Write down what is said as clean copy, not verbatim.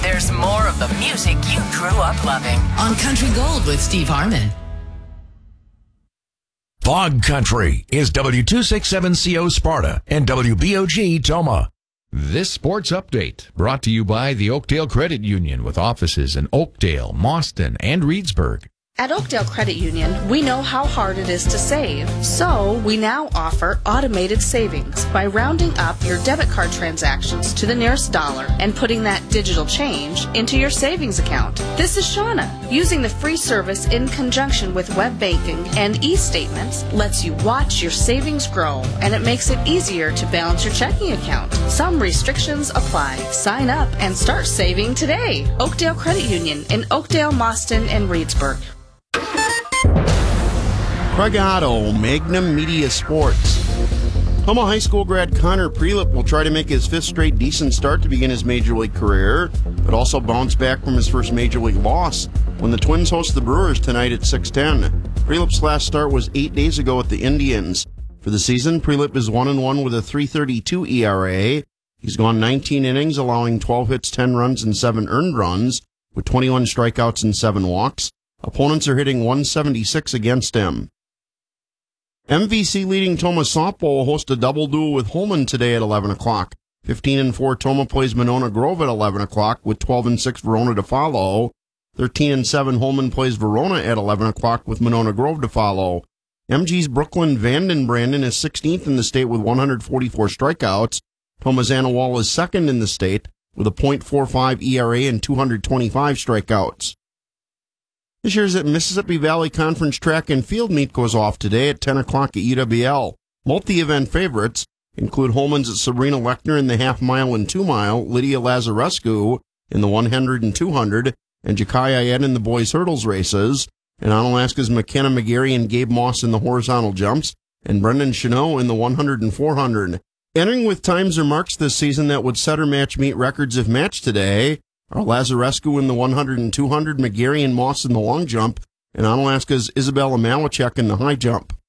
there's more of the music you grew up loving. On Country Gold with Steve Harmon. Fog Country is W267CO Sparta and WBOG Toma. This sports update brought to you by the Oakdale Credit Union with offices in Oakdale, Mauston, and Reedsburg. At Oakdale Credit Union, we know how hard it is to save, so we now offer automated savings by rounding up your debit card transactions to the nearest dollar and putting that digital change into your savings account. This is Shauna. Using the free service in conjunction with web banking and e-statements lets you watch your savings grow, and it makes it easier to balance your checking account. Some restrictions apply. Sign up and start saving today. Oakdale Credit Union in Oakdale, Mauston, and Reedsburg. Craig Otto, Magnum Media Sports. Toma High School grad Connor Prelip will try to make his fifth straight decent start to begin his Major League career, but also bounce back from his first Major League loss when the Twins host the Brewers tonight at 6:10. Prelip's last start was 8 days ago at the Indians. For the season, Prelip is 1-1 with a .332 ERA. He's gone 19 innings, allowing 12 hits, 10 runs, and 7 earned runs, with 21 strikeouts and 7 walks. Opponents are hitting .176 against him. MVC leading Toma softball will host a double duel with Holman today at 11 o'clock. 15-4 Toma plays Monona Grove at 11 o'clock, with 12-6 Verona to follow. 13-7 Holman plays Verona at 11 o'clock, with Monona Grove to follow. MG's Brooklyn Vanden Brandon is 16th in the state with 144 strikeouts. Toma's Anna Wall is second in the state with a .45 ERA and 225 strikeouts. This year's at Mississippi Valley Conference Track and Field Meet goes off today at 10 o'clock at UWL. Multi-event favorites include Holman's at Sabrina Lechner in the half-mile and 2-mile, Lydia Lazarescu in the 100 and 200, and Jakai Ayed in the boys' hurdles races, and Onalaska's McKenna McGarry and Gabe Moss in the horizontal jumps, and Brendan Chenot in the 100 and 400. Entering with times or marks this season that would set or match meet records if matched today are Lazarescu in the 100 and 200, McGarry and Moss in the long jump, and Onalaska's Isabella Malachek in the high jump.